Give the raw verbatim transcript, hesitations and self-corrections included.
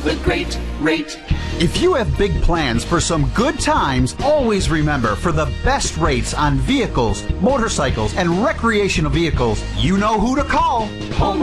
with great rate. If you have big plans for some good times, always remember, for the best rates on vehicles, motorcycles, and recreational vehicles, you know who to call. Home